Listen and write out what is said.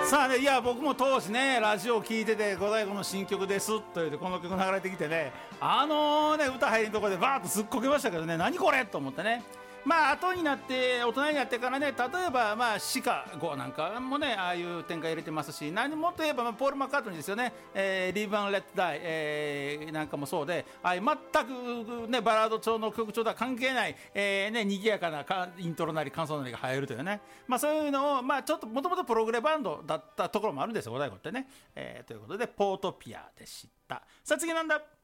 さあね、いや僕も当時ねラジオ聞いてて五大悟の新曲ですと言ってこの曲流れてきてね、歌入りのところでバーッとすっこけましたけどね、何これと思ってね。まあ後になって大人になってからね、例えばまあシカゴなんかもねああいう展開入れてますし、何もといえばまあポール・マッカートニーですよね、リーブ・アン・レット・ダイ、なんかもそうで、全くねバラード調の曲調とは関係ない、賑やかなイントロなり感想なりが入るというね、まあそういうのをまあちょっともともとプログレバンドだったところもあるんですよ、五大悟ってね、ということでポートピアでした。さあ次なんだ。